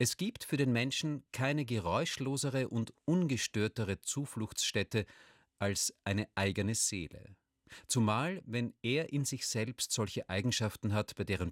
Es gibt für den Menschen keine geräuschlosere und ungestörtere Zufluchtsstätte als eine eigene Seele. Zumal, wenn er in sich selbst solche Eigenschaften hat, bei deren